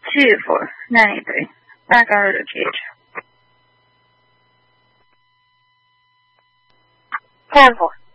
2 4 93. Back out of the cage. 10 4.